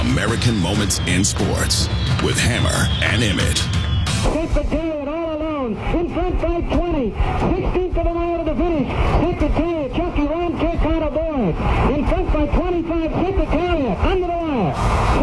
American Moments in Sports with Hammer and Emmett. Secretariat all alone, in front by 20, 16th of a mile to the finish. Secretariat, Chucky Ron Kirk on aboard. In front by 25, Secretariat, under the wire.